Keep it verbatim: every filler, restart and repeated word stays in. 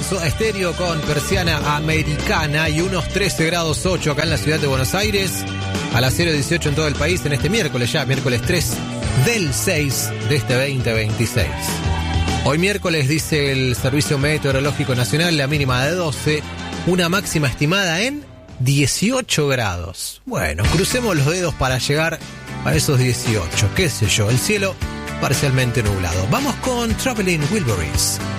Soda Stereo con Persiana Americana y unos trece grados ocho acá en la ciudad de Buenos Aires, a las cero dieciocho en todo el país en este miércoles ya, miércoles tres del seis de este veinte veintiséis. Hoy miércoles, dice el Servicio Meteorológico Nacional, la mínima de doce, una máxima estimada en dieciocho grados. Bueno, crucemos los dedos para llegar a esos dieciocho, qué sé yo, el cielo parcialmente nublado. Vamos con Traveling Wilburys.